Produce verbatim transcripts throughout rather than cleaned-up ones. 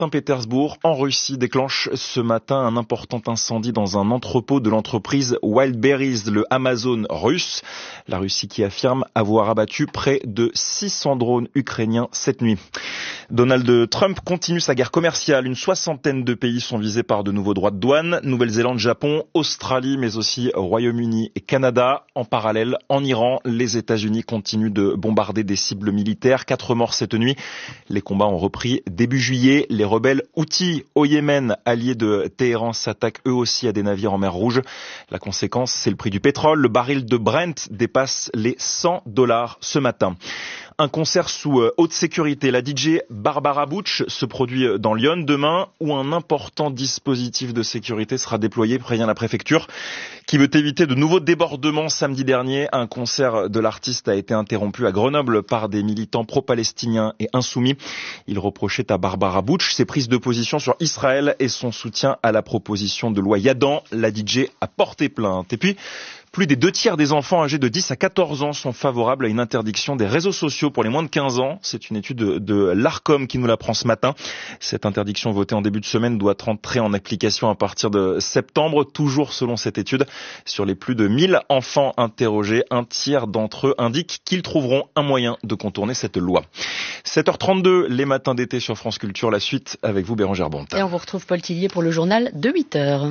Saint-Pétersbourg, en Russie, déclenche ce matin un important incendie dans un entrepôt de l'entreprise Wildberries, le Amazon russe. La Russie qui affirme avoir abattu près de six cents drones ukrainiens cette nuit. Donald Trump continue sa guerre commerciale. Une soixantaine de pays sont visés par de nouveaux droits de douane. Nouvelle-Zélande, Japon, Australie, mais aussi Royaume-Uni et Canada. En parallèle, en Iran, les États-Unis continuent de bombarder des cibles militaires. Quatre morts cette nuit. Les combats ont repris début juillet. Les rebelles Houthis au Yémen, alliés de Téhéran, s'attaquent eux aussi à des navires en mer Rouge. La conséquence, c'est le prix du pétrole. Le baril de Brent dépasse les cent dollars ce matin. Un concert sous haute sécurité. La D J Barbara Butch se produit dans Lyon demain, où un important dispositif de sécurité sera déployé, prévient la préfecture, qui veut éviter de nouveaux débordements. Samedi dernier, un concert de l'artiste a été interrompu à Grenoble par des militants pro-palestiniens et insoumis. Ils reprochaient à Barbara Butch ses prises de position sur Israël et son soutien à la proposition de loi Yadan. La D J a porté plainte. Et puis, plus des deux tiers des enfants âgés de dix à quatorze ans sont favorables à une interdiction des réseaux sociaux pour les moins de quinze ans. C'est une étude de, de l'Arcom qui nous l'apprend ce matin. Cette interdiction votée en début de semaine doit entrer en application à partir de septembre. Toujours selon cette étude, sur les plus de mille enfants interrogés, un tiers d'entre eux indiquent qu'ils trouveront un moyen de contourner cette loi. sept heures trente-deux, les matins d'été sur France Culture. La suite avec vous, Bérangère Bonte. Et on vous retrouve Paul Tillier pour le journal de huit heures.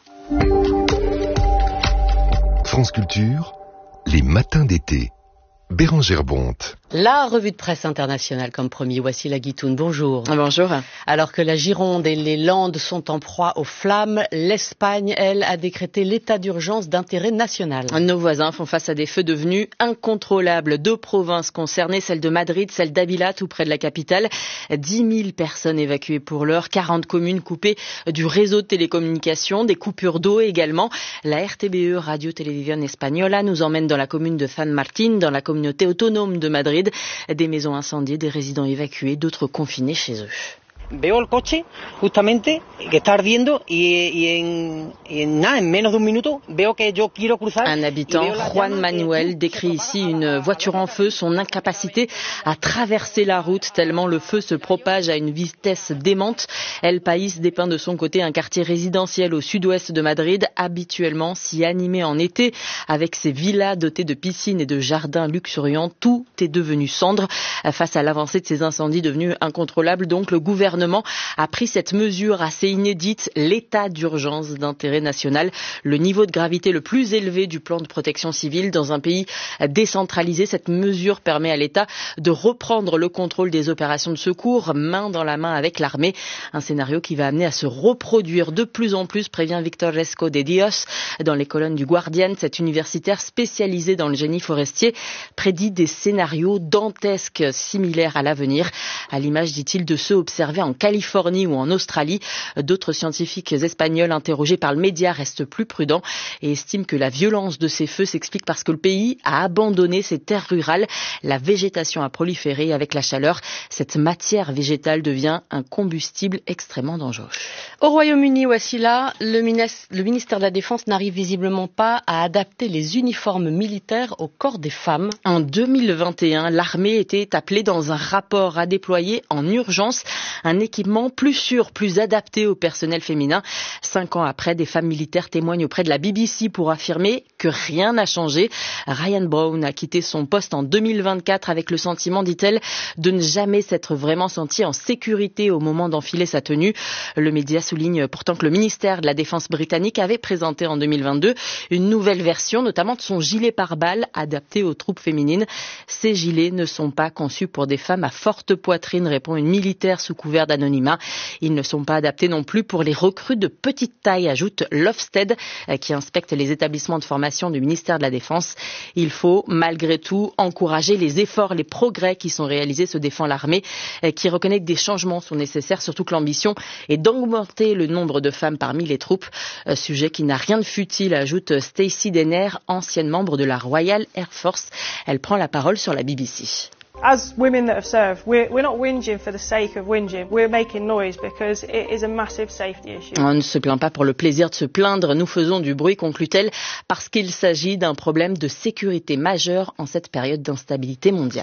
France Culture, les matins d'été. Bérangère Bonte. La revue de presse internationale, comme promis. Voici la Guitoune. Bonjour. Bonjour. Alors que la Gironde et les Landes sont en proie aux flammes, l'Espagne, elle, a décrété l'état d'urgence d'intérêt national. Nos voisins font face à des feux devenus incontrôlables. Deux provinces concernées, celle de Madrid, celle d'Ávila, tout près de la capitale. dix mille personnes évacuées pour l'heure, quarante communes coupées du réseau de télécommunications, des coupures d'eau également. La R T B E, Radio Televisión Española, nous emmène dans la commune de San Martín, dans la communauté autonome de Madrid. Des maisons incendiées, des résidents évacués, d'autres confinés chez eux. Veo el coche justamente que está ardiendo y, y, en, y en nada, en menos de un minuto, veo que yo quiero cruzar. Un habitant, Juan Manuel, décrit ici une voiture en feu, son incapacité à traverser la route tellement le feu se propage à une vitesse démente. El País dépeint de son côté un quartier résidentiel au sud-ouest de Madrid, habituellement si animé en été, avec ses villas dotées de piscines et de jardins luxuriants. Tout est devenu cendre. Face à l'avancée de ces incendies devenus incontrôlables, donc le gouvernement a pris cette mesure assez inédite, l'état d'urgence d'intérêt national, le niveau de gravité le plus élevé du plan de protection civile dans un pays décentralisé. Cette mesure permet à l'État de reprendre le contrôle des opérations de secours, main dans la main avec l'armée. Un scénario qui va amener à se reproduire de plus en plus, prévient Victor Resco de Dios. Dans les colonnes du Guardian, cet universitaire spécialisé dans le génie forestier prédit des scénarios dantesques similaires à l'avenir, à l'image, dit-il, de ceux observés en Californie ou en Australie. D'autres scientifiques espagnols interrogés par le média restent plus prudents et estiment que la violence de ces feux s'explique parce que le pays a abandonné ses terres rurales. La végétation a proliféré avec la chaleur. Cette matière végétale devient un combustible extrêmement dangereux. Au Royaume-Uni, voici là, le ministère de la Défense n'arrive visiblement pas à adapter les uniformes militaires au corps des femmes. En deux mille vingt et un, l'armée était appelée dans un rapport à déployer en urgence un équipement plus sûr, plus adapté au personnel féminin. Cinq ans après, des femmes militaires témoignent auprès de la B B C pour affirmer que rien n'a changé. Ryan Brown a quitté son poste en deux mille vingt-quatre avec le sentiment, dit-elle, de ne jamais s'être vraiment senti en sécurité au moment d'enfiler sa tenue. Le média souligne pourtant que le ministère de la Défense britannique avait présenté en deux mille vingt-deux une nouvelle version, notamment de son gilet pare-balles adapté aux troupes féminines. Ces gilets ne sont pas conçus pour des femmes à forte poitrine, répond une militaire sous couvert d'anonymat. Ils ne sont pas adaptés non plus pour les recrues de petite taille, ajoute l'Ofsted, qui inspecte les établissements de formation du ministère de la Défense. Il faut malgré tout encourager les efforts, les progrès qui sont réalisés, se défend l'armée, qui reconnaît que des changements sont nécessaires, surtout que l'ambition est d'augmenter le nombre de femmes parmi les troupes. Sujet qui n'a rien de futile, ajoute Stacey Denner, ancienne membre de la Royal Air Force. Elle prend la parole sur la B B C. As women that have served, we're, we're not whinging for the sake of whinging. We're making noise because it is a massive safety issue. On ne se plaint pas pour le plaisir de se plaindre. Nous faisons du bruit, conclut-elle, parce qu'il s'agit d'un problème de sécurité majeur en cette période d'instabilité mondiale.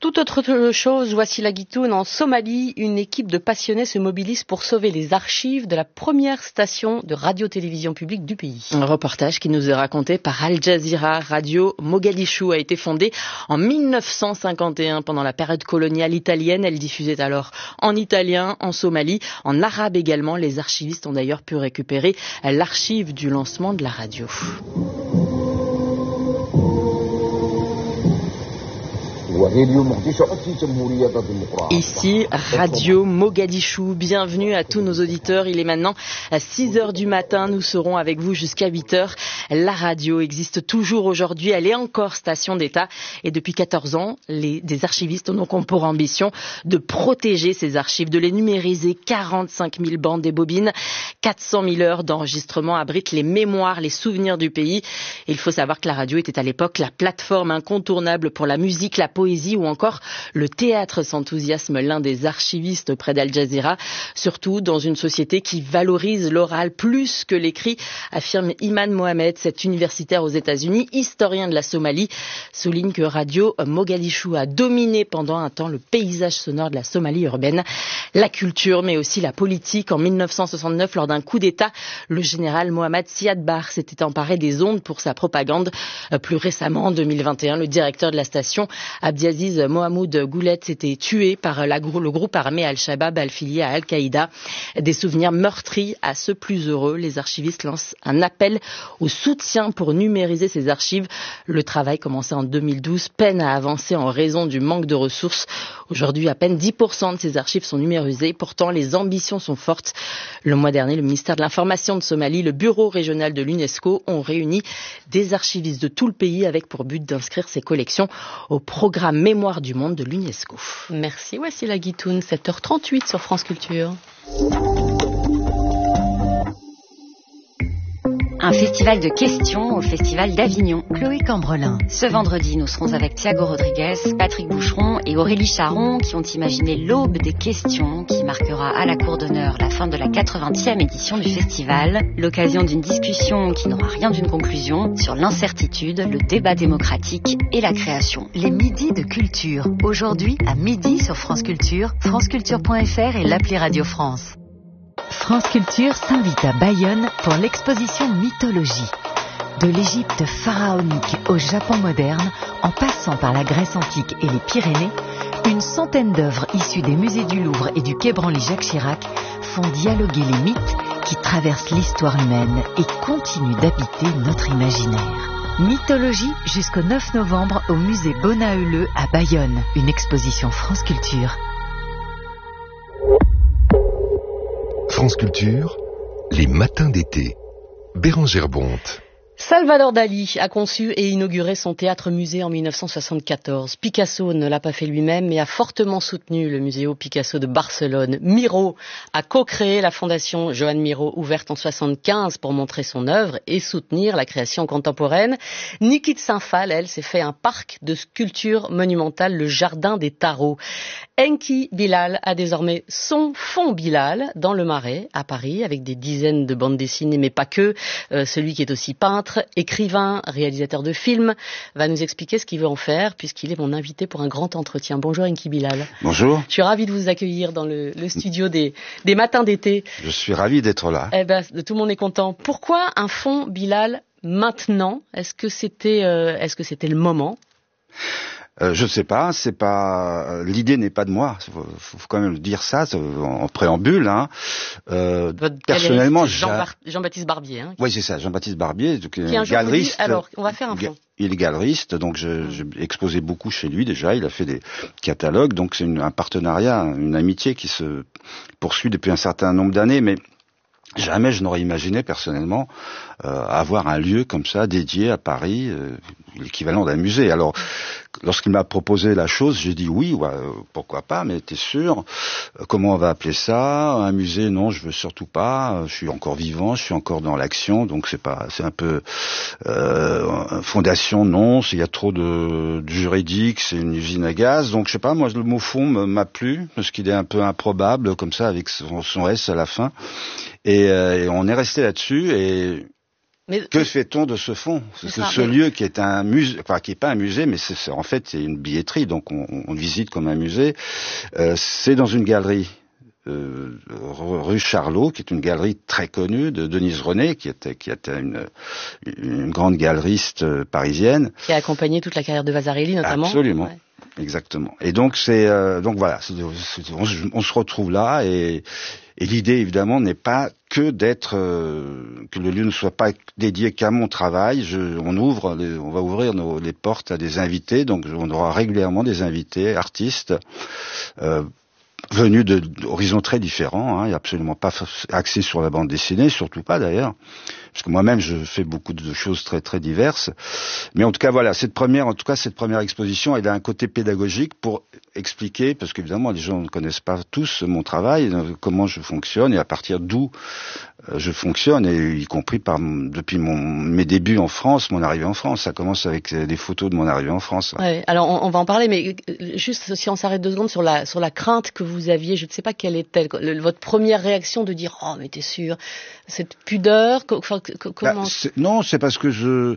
Toute autre chose, voici la Guitoune. En Somalie, une équipe de passionnés se mobilise pour sauver les archives de la première station de radio-télévision publique du pays. Un reportage qui nous est raconté par Al Jazeera. Radio Mogadiscio a été fondée en mille neuf cent cinquante et un pendant la période coloniale italienne. Elle diffusait alors en italien, en Somalie, en arabe également. Les archivistes ont d'ailleurs pu récupérer l'archive du lancement de la radio. Ici, Radio Mogadiscio. Bienvenue à tous nos auditeurs. Il est maintenant à six heures du matin. Nous serons avec vous jusqu'à huit heures. La radio existe toujours aujourd'hui. Elle est encore station d'État. Et depuis quatorze ans, les, des archivistes ont donc pour ambition de protéger ces archives, de les numériser. quarante-cinq mille bandes et bobines, quatre cent mille heures d'enregistrement abritent les mémoires, les souvenirs du pays. Et il faut savoir que la radio était à l'époque la plateforme incontournable pour la musique, la poésie ou encore le théâtre, s'enthousiasme l'un des archivistes auprès d'Al Jazeera, surtout dans une société qui valorise l'oral plus que l'écrit, affirme Iman Mohamed, cet universitaire aux États-Unis, historien de la Somalie, souligne que Radio Mogadiscio a dominé pendant un temps le paysage sonore de la Somalie urbaine, la culture mais aussi la politique. En mille neuf cent soixante-neuf, lors d'un coup d'État, le général Mohamed Siad Barre s'était emparé des ondes pour sa propagande. Plus récemment, en deux mille vingt et un, le directeur de la station, Abdiaziz Mohamed Goulet, s'était tué par la, le groupe armé Al-Shabaab affilié à Al-Qaïda. Des souvenirs meurtris à ceux plus heureux. Les archivistes lancent un appel au soutien pour numériser ces archives. Le travail commencé en deux mille douze peine à avancer en raison du manque de ressources. Aujourd'hui, à peine dix pour cent de ces archives sont numérisées. Pourtant, les ambitions sont fortes. Le mois dernier, le ministère de l'Information de Somalie, le bureau régional de l'UNESCO ont réuni des archivistes de tout le pays avec pour but d'inscrire ces collections au programme Mémoire du monde de l'UNESCO. Merci, voici la Guitoune, sept heures trente-huit sur France Culture. Un festival de questions au Festival d'Avignon. Chloé Cambrelin. Ce vendredi, nous serons avec Thiago Rodriguez, Patrick Boucheron et Aurélie Charon qui ont imaginé l'aube des questions qui marquera à la cour d'honneur la fin de la quatre-vingtième édition du festival. L'occasion d'une discussion qui n'aura rien d'une conclusion sur l'incertitude, le débat démocratique et la création. Les midis de culture. Aujourd'hui, à midi sur France Culture, franceculture point f r et l'appli Radio France. France Culture s'invite à Bayonne pour l'exposition Mythologie. De l'Égypte pharaonique au Japon moderne, en passant par la Grèce antique et les Pyrénées, une centaine d'œuvres issues des musées du Louvre et du Quai Branly-Jacques Chirac font dialoguer les mythes qui traversent l'histoire humaine et continuent d'habiter notre imaginaire. Mythologie jusqu'au neuf novembre au musée Bonaeuleux à Bayonne, une exposition France Culture. France Culture, les matins d'été. Bérangère Bonte. Salvador Dali a conçu et inauguré son théâtre-musée en mille neuf cent soixante-quatorze. Picasso ne l'a pas fait lui-même, mais a fortement soutenu le Museo Picasso de Barcelone. Miro a co-créé la fondation Joan Miró, ouverte en soixante-quinze pour montrer son œuvre et soutenir la création contemporaine. Niki de Saint-Phal, elle, s'est fait un parc de sculptures monumentales, le Jardin des Tarots. Enki Bilal a désormais son Fond Bilal dans le Marais, à Paris, avec des dizaines de bandes dessinées, mais pas que. Euh, celui qui est aussi peintre, écrivain, réalisateur de films, va nous expliquer ce qu'il veut en faire, puisqu'il est mon invité pour un grand entretien. Bonjour Enki Bilal. Bonjour. Je suis ravie de vous accueillir dans le, le studio des, des matins d'été. Je suis ravi d'être là. Eh ben, tout le monde est content. Pourquoi un Fond Bilal maintenant ? Est-ce que c'était, euh, est-ce que c'était le moment ? Euh, je ne sais pas, c'est pas l'idée n'est pas de moi. Faut, faut quand même dire ça en préambule. Hein. Euh, personnellement, Jean Bar- Jean-Baptiste Barbier. Hein, oui, c'est ça, Jean-Baptiste Barbier, donc, qui est un galeriste. Alors, on va faire un fond. Il est galeriste, donc je, j'ai exposé beaucoup chez lui déjà. Il a fait des catalogues, donc c'est une, un partenariat, une amitié qui se poursuit depuis un certain nombre d'années, mais jamais je n'aurais imaginé personnellement euh, avoir un lieu comme ça dédié à Paris, euh, l'équivalent d'un musée. Alors, lorsqu'il m'a proposé la chose, j'ai dit oui, ouais, euh, pourquoi pas, mais t'es sûr euh, comment on va appeler ça ? Un musée ? Non, je veux surtout pas. Euh, je suis encore vivant, je suis encore dans l'action, donc c'est pas, c'est un peu euh, fondation. Non, il y a trop de, de juridique, c'est une usine à gaz. Donc je sais pas, moi le mot fond m'a plu parce qu'il est un peu improbable comme ça avec son, son S à la fin. Et, euh, et on est resté là-dessus et Mais que fait-on de ce fond? C'est ce, ce mais... lieu qui est un musée, enfin qui est pas un musée, mais c'est, c'est en fait c'est une billetterie, donc on, on visite comme un musée. Euh, c'est dans une galerie euh, rue Charlot, qui est une galerie très connue de Denise René, qui était qui était une, une grande galeriste parisienne, qui a accompagné toute la carrière de Vasarely notamment. Absolument. Ouais. Exactement. Et donc c'est euh, donc voilà, c'est, c'est, on, on se retrouve là et, et l'idée évidemment n'est pas que d'être euh, que le lieu ne soit pas dédié qu'à mon travail. Je, on ouvre, les, on va ouvrir nos, les portes à des invités. Donc on aura régulièrement des invités, artistes. Euh, venus de, d'horizons très différents, hein. Il n'y a absolument pas axé sur la bande dessinée, surtout pas d'ailleurs, parce que moi-même je fais beaucoup de choses très très diverses. Mais en tout cas voilà, cette première, en tout cas cette première exposition, elle a un côté pédagogique pour expliquer, parce qu'évidemment les gens ne connaissent pas tous mon travail, comment je fonctionne et à partir d'où je fonctionne, et y compris par depuis mon mes débuts en France, mon arrivée en France. Ça commence avec des photos de mon arrivée en France. Ouais, alors on, on va en parler, mais juste si on s'arrête deux secondes sur la sur la crainte que vous aviez, je ne sais pas quelle est-elle, le, votre première réaction de dire oh mais t'es sûr, cette pudeur, enfin, comment bah, c'est, non, c'est parce que je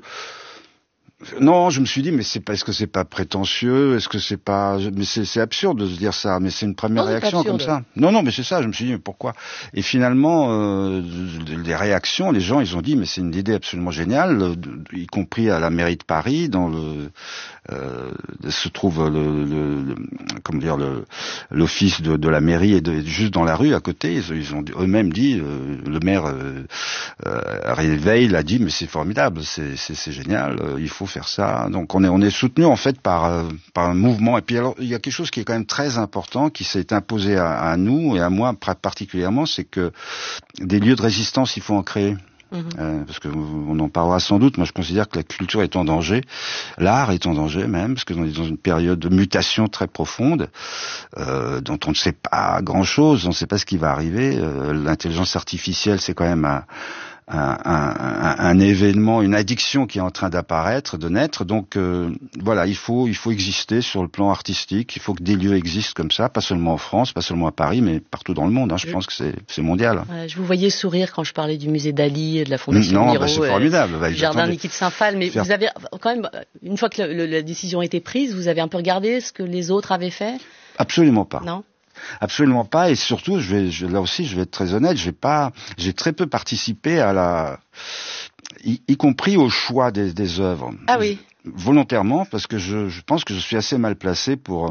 Non, je me suis dit, mais c'est pas, est-ce que c'est pas prétentieux, est-ce que c'est pas, mais c'est, c'est absurde de se dire ça, mais c'est une première non, réaction comme ça. Non, non, mais c'est ça, je me suis dit, mais pourquoi? Et finalement, euh, les réactions, les gens, ils ont dit, mais c'est une idée absolument géniale, y compris à la mairie de Paris, dans le, euh, se trouve le, le, le comment dire, le, l'office de, de la mairie est de, juste dans la rue à côté, ils, ils ont eux-mêmes dit, euh, le maire, euh, euh, Réveil l'a dit, mais c'est formidable, c'est, c'est, c'est génial, euh, il faut faire ça. Donc on est on est soutenu en fait par euh, par un mouvement. Et puis alors il y a quelque chose qui est quand même très important qui s'est imposé à, à nous et à moi particulièrement, c'est que des lieux de résistance, il faut en créer. Mmh. Euh, parce que on en parlera sans doute. Moi, je considère que la culture est en danger, l'art est en danger même, parce que on est dans une période de mutation très profonde, euh, dont on ne sait pas grand-chose, on ne sait pas ce qui va arriver. Euh, l'intelligence artificielle, c'est quand même un Un, un, un événement, une addiction qui est en train d'apparaître, de naître. Donc euh, voilà, il faut il faut exister sur le plan artistique. Il faut que des lieux existent comme ça, pas seulement en France, pas seulement à Paris, mais partout dans le monde. Hein. Je, je pense que c'est c'est mondial. Ouais, je vous voyais sourire quand je parlais du musée Dali, de la Fondation non, Miro, bah c'est formidable. Euh, bah, Jardin Niki de Saint-Phal. Mais faire... vous avez quand même, une fois que le, le, la décision a été prise, vous avez un peu regardé ce que les autres avaient fait? Absolument pas. Non. Absolument pas, et surtout, je vais, je, là aussi, je vais être très honnête, j'ai pas, j'ai très peu participé à la, y, y compris au choix des, des œuvres. Ah oui. Volontairement, parce que je, je pense que je suis assez mal placé pour.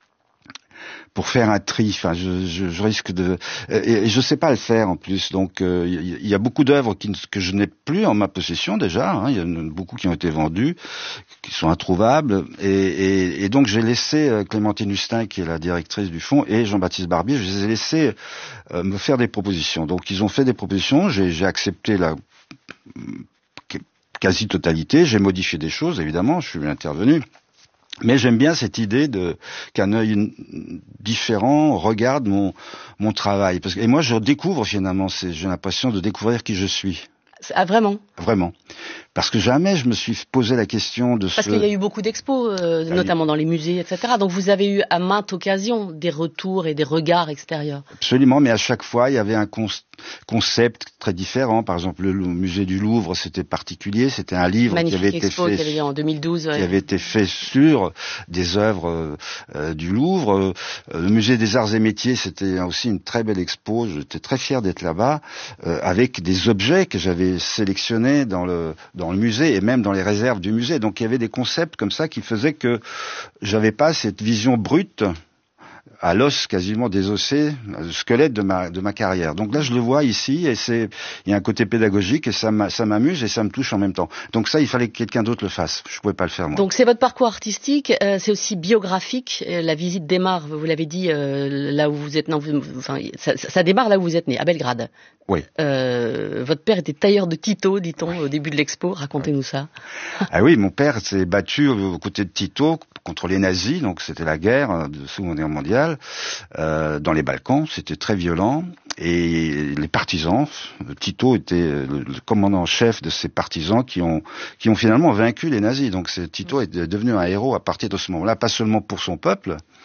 pour faire un tri. Enfin, je, je, je risque de et, et je sais pas le faire en plus. Donc, il euh, y, y a beaucoup d'œuvres qui, que je n'ai plus en ma possession déjà. Il hein, y en a beaucoup qui ont été vendues, qui sont introuvables. Et, et, et donc, j'ai laissé euh, Clémentine Hustin, qui est la directrice du fonds, et Jean-Baptiste Barbier, je les ai laissés euh, me faire des propositions. Donc, ils ont fait des propositions. J'ai, j'ai accepté la quasi-totalité. J'ai modifié des choses, évidemment. Je suis intervenu. Mais j'aime bien cette idée de qu'un œil différent regarde mon mon travail. Parce que, et moi, je découvre finalement, c'est, j'ai l'impression de découvrir qui je suis. Ah vraiment? Vraiment. Parce que jamais je me suis posé la question de Parce ce... Parce qu'il y a eu beaucoup d'expos, euh, ah, notamment dans les musées, et cetera. Donc vous avez eu à maintes occasions des retours et des regards extérieurs. Absolument, mais à chaque fois, il y avait un con- concept très différent. Par exemple, le, le musée du Louvre, c'était particulier. C'était un livre Magnifique qui avait été fait... Qui avait eu en deux mille douze. Ouais. Qui avait été fait sur des œuvres euh, du Louvre. Euh, le musée des Arts et Métiers, c'était aussi une très belle expo. J'étais très fier d'être là-bas, euh, avec des objets que j'avais sélectionnés dans le... dans le musée et même dans les réserves du musée. Donc il y avait des concepts comme ça qui faisaient que j'avais pas cette vision brute à l'os quasiment désossé, le squelette de ma de ma carrière. Donc là je le vois ici et c'est il y a un côté pédagogique et ça ça m'amuse et ça me touche en même temps. Donc ça il fallait que quelqu'un d'autre le fasse. Je pouvais pas le faire moi. Donc c'est votre parcours artistique, euh, c'est aussi biographique. La visite démarre, vous l'avez dit, euh, là où vous êtes. Non, vous, enfin ça, ça démarre là où vous êtes né, à Belgrade. Oui. Euh, votre père était tailleur de Tito, dit-on, au début de l'expo. Racontez-nous ça. Ah oui, mon père s'est battu aux côtés de Tito contre les nazis, donc c'était la guerre de Seconde Guerre mondiale, euh, dans les Balkans. C'était très violent. Et les partisans, Tito était le, le commandant en chef de ces partisans qui ont qui ont finalement vaincu les nazis. Donc c'est, Tito est devenu un héros à partir de ce moment-là, pas seulement pour son peuple,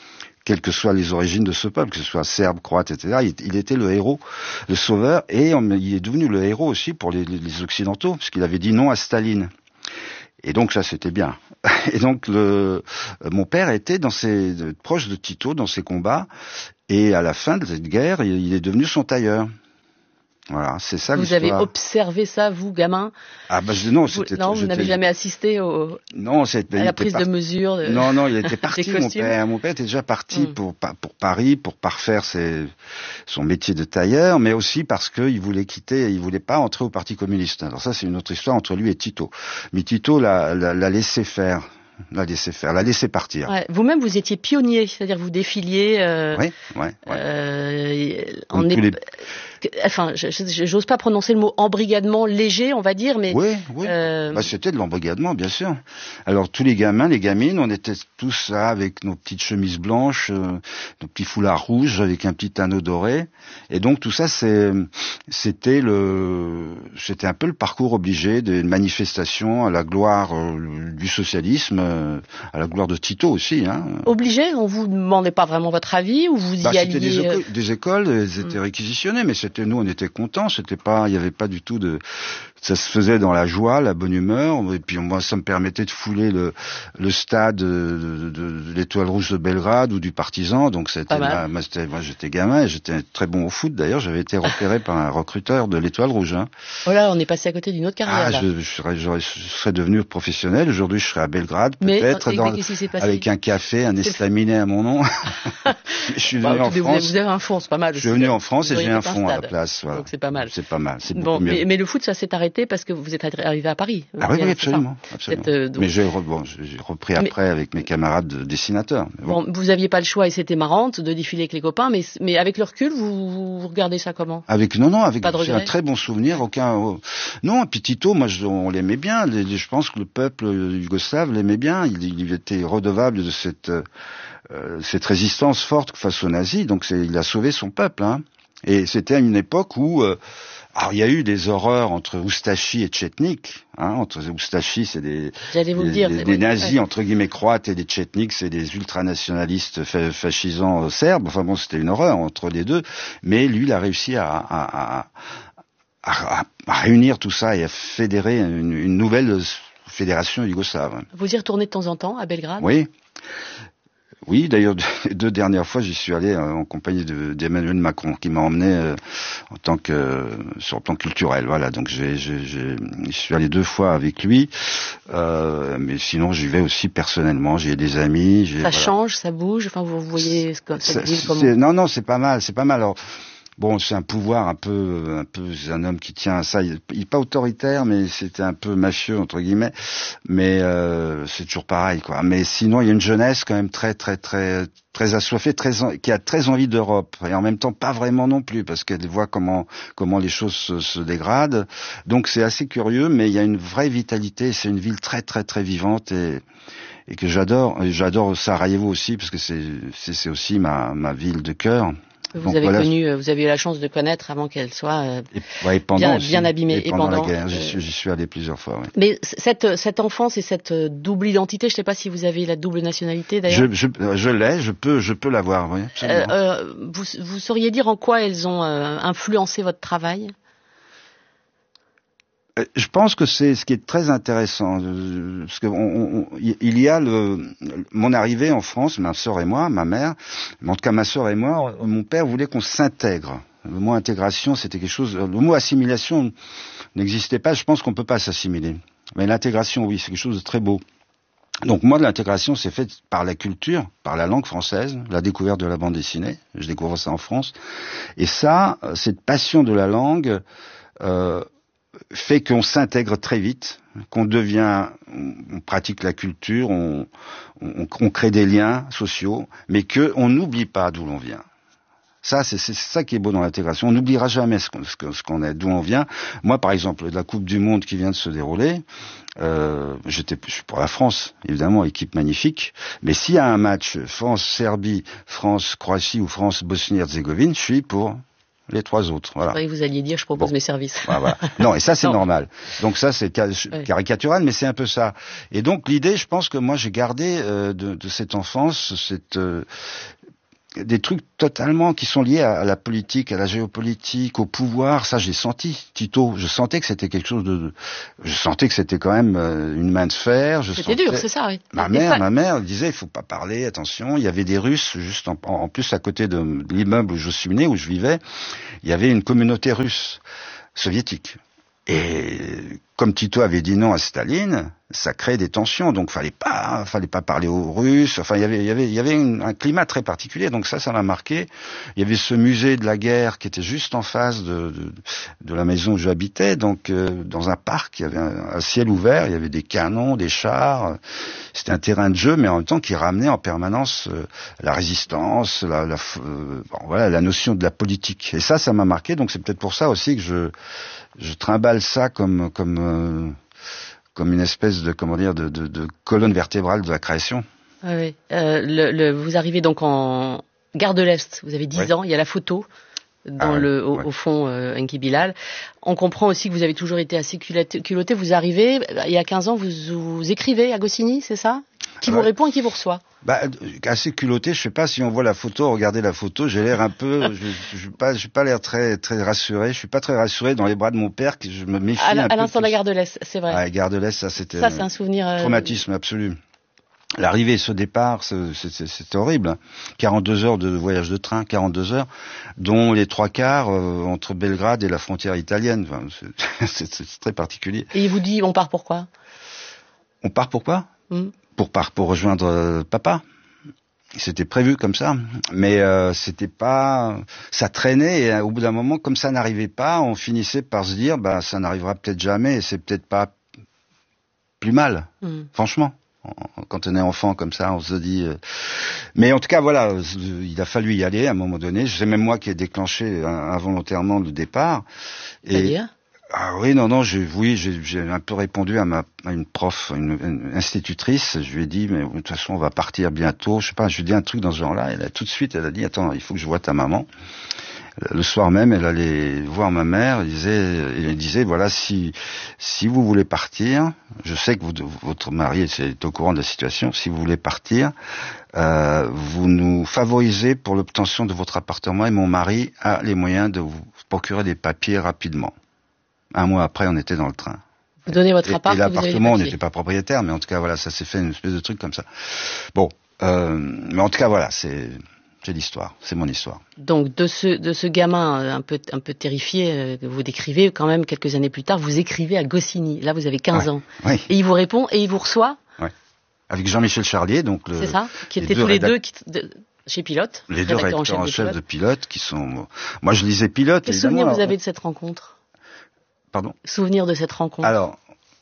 quelles que soient les origines de ce peuple, que ce soit serbe, croate, et cetera. Il, il était le héros, le sauveur, et on, il est devenu le héros aussi pour les, les, les Occidentaux, parce qu'il avait dit non à Staline. Et donc ça, c'était bien. Et donc le, mon père était dans ses, proche de Tito dans ses combats, et à la fin de cette guerre, il, il est devenu son tailleur. Voilà, c'est ça l'histoire. Vous avez observé ça, vous, gamin? Ah bah je, non, c'était... Vous, non, vous n'avez jamais assisté au, non, c'était, à la prise par... de mesure de... Non, non, il était parti, mon père. Mon père était déjà parti mm. pour, pour Paris, pour parfaire ses, son métier de tailleur, mais aussi parce qu'il voulait quitter, il voulait pas entrer au Parti communiste. Alors ça, c'est une autre histoire entre lui et Tito. Mais Tito l'a, l'a, l'a laissé faire. La laisser faire, la laisser partir. Ouais, vous-même, vous étiez pionnier, c'est-à-dire vous défiliez. Euh, oui, oui. Ouais. Euh, en est... les... Enfin, j'ose pas prononcer le mot embrigadement léger, on va dire, mais. Oui, oui. Euh... Bah, c'était de l'embrigadement, bien sûr. Alors tous les gamins, les gamines, on était tous là avec nos petites chemises blanches, euh, nos petits foulards rouges avec un petit anneau doré, et donc tout ça, c'est, c'était le, c'était un peu le parcours obligé des manifestations à la gloire euh, du socialisme. À la gloire de Tito aussi. Hein. Obligé, on vous demandait pas vraiment votre avis ou vous y bah, alliez? C'était des, éco- des écoles, elles étaient réquisitionnées, mais c'était nous, on était contents. C'était pas, il y avait pas du tout de, ça se faisait dans la joie, la bonne humeur. Et puis moi, ça me permettait de fouler le, le stade de, de, de, de l'Étoile Rouge de Belgrade ou du Partizan. Donc c'était, ma, ma, c'était moi, j'étais gamin et j'étais très bon au foot. D'ailleurs, j'avais été repéré par un recruteur de l'Étoile Rouge. Hein. Oh là, on est passé à côté d'une autre carrière. Ah, là. Je, je, serais, je serais devenu professionnel. Aujourd'hui, je serais à Belgrade. Peut-être mais, dans, avec un café, un estaminet à mon nom. Je suis venu bah, en France. Vous avez un fond, c'est pas mal. Je suis venu en France et j'ai un fond à la place. Voilà. Donc c'est pas mal. C'est pas mal. C'est bon, beaucoup mieux. Mais, mais le foot, ça s'est arrêté parce que vous êtes arrivé à Paris. Ah oui, oui, absolument. absolument. Cette, euh, donc... Mais j'ai, bon, j'ai repris après mais... avec mes camarades de dessinateurs. Bon. bon, vous aviez pas le choix et c'était marrant de défiler avec les copains, mais, mais avec le recul, vous, vous regardez ça comment? Avec non, non, avec pas de un très bon souvenir. Aucun. Oh, non, et puis Tito, moi, je, on l'aimait bien. Les, les, je pense que le peuple yougoslave l'aimait bien. Il, il était redevable de cette euh, cette résistance forte face aux nazis. Donc c'est, il a sauvé son peuple. Hein. Et c'était à une époque où euh, alors il y a eu des horreurs entre Oustachi et Tchetnik. Hein, entre Oustachi, c'est des, des, dire, des, des oui, nazis ouais. entre guillemets croates et des Tchetniks, c'est des ultranationalistes fa- fascisants serbes. Enfin bon, c'était une horreur entre les deux. Mais lui, il a réussi à, à, à, à, à réunir tout ça et à fédérer une, une nouvelle fédération yougoslave. Vous y retournez de temps en temps à Belgrade? Oui. Oui, d'ailleurs, les deux dernières fois, j'y suis allé euh, en compagnie de, d'Emmanuel Macron, qui m'a emmené euh, en tant que euh, sur le plan culturel. Voilà, donc j'ai, j'ai, j'ai, je suis allé deux fois avec lui, euh, mais sinon j'y vais aussi personnellement. J'ai des amis. J'ai, ça voilà. change, ça bouge. Enfin, vous voyez cette c'est, ville c'est, comment? Non, non, c'est pas mal, c'est pas mal. Alors. Bon, c'est un pouvoir un peu, un peu, c'est un homme qui tient à ça. Il, il est pas autoritaire, mais c'était un peu mafieux entre guillemets. Mais euh, c'est toujours pareil, quoi. Mais sinon, il y a une jeunesse quand même très, très, très, très assoiffée, très, qui a très envie d'Europe, et en même temps pas vraiment non plus, parce qu'elle voit comment, comment les choses se, se dégradent. Donc c'est assez curieux, mais il y a une vraie vitalité. C'est une ville très, très, très vivante et. et que j'adore. Et j'adore Sarajevo aussi, parce que c'est, c'est, c'est aussi ma, ma ville de cœur. Vous Donc, avez voilà. connu, vous avez eu la chance de connaître avant qu'elle soit euh, et, ouais, et pendant bien, aussi, bien abîmée. Et pendant, et pendant la guerre, euh... j'y, suis, j'y suis allé plusieurs fois. Ouais. Mais cette, cette enfance et cette double identité, je ne sais pas si vous avez la double nationalité d'ailleurs. Je, je, je l'ai, je peux, je peux l'avoir, oui. Euh, euh, vous, vous sauriez dire en quoi elles ont euh, influencé votre travail ? Je pense que c'est ce qui est très intéressant, parce que on, on, il y a le, mon arrivée en France, ma sœur et moi, ma mère, mais en tout cas ma sœur et moi, mon père voulait qu'on s'intègre. Le mot intégration, c'était quelque chose. Le mot assimilation n'existait pas. Je pense qu'on peut pas s'assimiler, mais l'intégration, oui, c'est quelque chose de très beau. Donc moi, de l'intégration, c'est fait par la culture, par la langue française, la découverte de la bande dessinée. Je découvre ça en France, et ça, cette passion de la langue. Euh, fait qu'on s'intègre très vite, qu'on devient, on pratique la culture, on, on, on crée des liens sociaux, mais qu'on n'oublie pas d'où l'on vient. Ça, c'est, c'est ça qui est beau dans l'intégration. On n'oubliera jamais ce qu'on, ce qu'on est, d'où on vient. Moi, par exemple, la Coupe du Monde qui vient de se dérouler, euh, j'étais, je suis pour la France, évidemment, équipe magnifique. Mais s'il y a un match France-Serbie, France-Croatie ou France-Bosnie-Herzégovine, je suis pour les trois autres, voilà. Oui, vous alliez dire, je propose bon. mes services. Voilà, voilà. Non, et ça, c'est normal. Donc ça, c'est caricatural, mais c'est un peu ça. Et donc, l'idée, je pense que moi, j'ai gardé euh, de, de cette enfance, cette... Euh, des trucs totalement qui sont liés à, à la politique, à la géopolitique, au pouvoir. Ça, j'ai senti, Tito. Je sentais que c'était quelque chose de, je sentais que c'était quand même euh, une main de fer. Je c'était sentais... dur, c'est ça, oui. Ma mère, ça... ma mère disait, il faut pas parler, attention. Il y avait des Russes, juste en, en plus à côté de, de l'immeuble où je suis né, où je vivais, il y avait une communauté russe, soviétique. Et comme Tito avait dit non à Staline, ça crée des tensions, donc fallait pas, fallait pas parler aux Russes. Enfin, il y avait, il y avait, il y avait une, un climat très particulier. Donc ça, ça m'a marqué. Il y avait ce musée de la guerre qui était juste en face de de, de la maison où j'habitais, donc euh, dans un parc, il y avait un, un ciel ouvert, il y avait des canons, des chars. C'était un terrain de jeu, mais en même temps qui ramenait en permanence euh, la résistance, la, la euh, bon, voilà, la notion de la politique. Et ça, ça m'a marqué. Donc c'est peut-être pour ça aussi que je je trimballe ça comme comme euh, comme une espèce de comment dire de, de, de colonne vertébrale de la création. Oui, oui. Euh, le, le, vous arrivez donc en Gare de l'Est. Vous avez dix oui. ans. Il y a la photo dans ah, le au, ouais. au fond, euh, Enki Bilal. On comprend aussi que vous avez toujours été assez culotté. Vous arrivez il y a quinze ans, vous, vous écrivez à Goscinny, c'est ça? Qui ouais. vous répond et qui vous reçoit? Bah, assez culotté, je sais pas si on voit la photo, regardez la photo, j'ai l'air un peu, je, je, je pas, j'ai pas l'air très, très rassuré, je suis pas très rassuré dans les bras de mon père, que je me méfie à un peu. À l'instant de la Gare de l'Est, c'est vrai. Ah, Gare de l'Est, ça c'était. Ça, c'est un souvenir. Euh... Traumatisme absolu. L'arrivée et ce départ, c'était horrible. quarante-deux heures de voyage de train, quarante-deux heures, dont les trois quarts euh, entre Belgrade et la frontière italienne. Enfin, c'est très particulier. Et il vous dit, on part pourquoi? On part pourquoi? mm. Pour part pour rejoindre euh, papa. C'était prévu comme ça, mais euh, c'était pas, ça traînait et au bout d'un moment, comme ça n'arrivait pas, on finissait par se dire, bah ça n'arrivera peut-être jamais et c'est peut-être pas plus mal, mm. franchement. Quand on est enfant comme ça, on se dit. Euh... Mais en tout cas, voilà, il a fallu y aller à un moment donné. C'est même moi qui ai déclenché involontairement le départ. C'est-à-dire ? Ah oui, non, non, j'ai, oui, j'ai, j'ai un peu répondu à ma, à une prof, une, une institutrice. Je lui ai dit, mais de toute façon, on va partir bientôt. Je sais pas, je lui ai dit un truc dans ce genre-là. Elle a tout de suite, elle a dit, attends, il faut que je voie ta maman. Le soir même, elle allait voir ma mère. Elle disait, elle disait, voilà, si, si vous voulez partir, je sais que vous, votre mari est au courant de la situation. Si vous voulez partir, euh, vous nous favorisez pour l'obtention de votre appartement et mon mari a les moyens de vous procurer des papiers rapidement. Un mois après, on était dans le train. Vous donnez votre et, appart et l'appartement, on n'était pas propriétaire, mais en tout cas, voilà, ça s'est fait une espèce de truc comme ça. Bon, euh, mais en tout cas, voilà, c'est, c'est l'histoire, c'est mon histoire. Donc, de ce, de ce gamin un peu, un peu terrifié euh, que vous décrivez, quand même, quelques années plus tard, vous écrivez à Goscinny. Là, vous avez quinze ouais, ans. Oui. Et il vous répond et il vous reçoit. Oui. Avec Jean-Michel Charlier, donc le. C'est ça, qui étaient tous les deux qui, de, chez Pilote. Les deux rédacteurs en chef, en chef de, de Pilote, qui sont. Moi, je lisais Pilote. Quel souvenir vous avez de cette rencontre? Pardon? Souvenir de cette rencontre. Alors,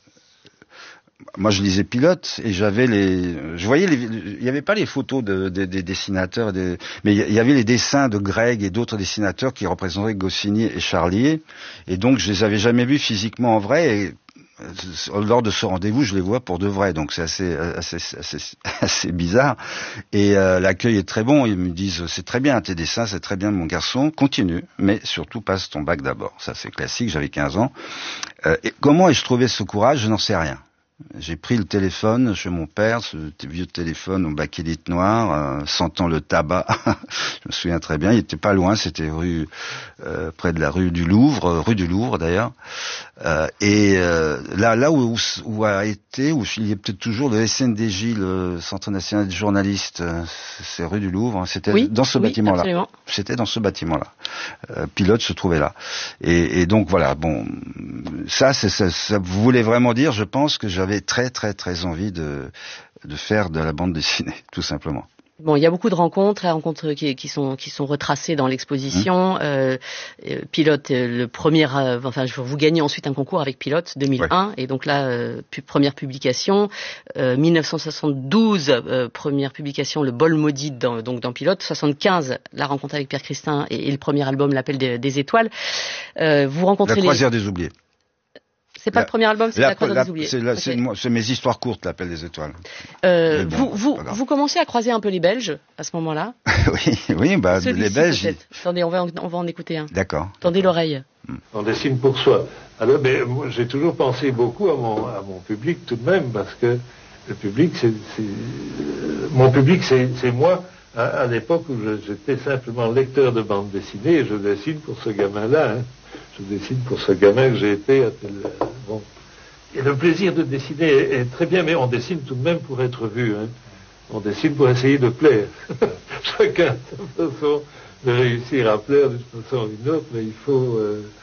moi je lisais Pilote et j'avais les, je voyais les, il n'y avait pas les photos de, de, des dessinateurs, des, mais il y avait les dessins de Greg et d'autres dessinateurs qui représentaient Goscinny et Charlier, et donc je les avais jamais vus physiquement en vrai. Et lors de ce rendez-vous, je les vois pour de vrai, donc c'est assez, assez, assez, assez bizarre. Et euh, l'accueil est très bon. Ils me disent c'est très bien tes dessins, c'est très bien mon garçon, continue, mais surtout passe ton bac d'abord. Ça c'est classique. J'avais quinze ans. Euh, et comment ai-je trouvé ce courage? Je n'en sais rien. J'ai pris le téléphone chez mon père, ce vieux téléphone au bakélite noir, euh, sentant le tabac. Je me souviens très bien, il était pas loin, c'était rue euh, près de la rue du Louvre, euh, rue du Louvre d'ailleurs. Euh, et euh, là, là où, où a été, où il y a peut-être toujours le S N D J, le Centre national des journalistes, euh, c'est rue du Louvre. Hein, c'était oui, dans ce oui, bâtiment-là. Absolument. C'était dans ce bâtiment-là. Euh, Pilote se trouvait là. Et, et donc voilà. Bon, ça, c'est, ça, ça voulait vraiment dire, je pense, que j'avais très très très envie de de faire de la bande dessinée, tout simplement. Bon, il y a beaucoup de rencontres, rencontres qui, qui sont qui sont retracées dans l'exposition. Mmh. Euh, Pilote, le premier, euh, enfin, vous gagnez ensuite un concours avec Pilote deux mille un, ouais. Et donc là, euh, pu, première publication, euh, dix-neuf cent soixante-douze, euh, première publication, Le Bol maudit, dans, donc dans Pilote, soixante-quinze, la rencontre avec Pierre Christin et, et le premier album, L'Appel des, des étoiles. Euh, vous rencontrez La croisière les... des oubliés. C'est pas la, le premier album, c'est la, la croisière des oubliés. C'est, la, c'est, c'est mes histoires courtes, L'Appel des étoiles. Euh, bon, vous, vous, vous commencez à croiser un peu les Belges à ce moment-là. Oui, oui, bah les Belges. Peut-être. Attendez, on va, en, on va en écouter un. D'accord. Tendez l'oreille. On dessine pour soi. Alors, ben, moi, j'ai toujours pensé beaucoup à mon, à mon public tout de même, parce que le public, c'est, c'est mon public, c'est, c'est moi à, à l'époque où je, j'étais simplement lecteur de bande dessinée, et je dessine pour ce gamin-là. Hein. Je dessine pour ce gamin que j'ai été à tel... Bon. Et le plaisir de dessiner est, est très bien, mais on dessine tout de même pour être vu. Hein. On dessine pour essayer de plaire. Chacun a sa façon de réussir à plaire d'une façon ou d'une autre, mais il faut... Euh,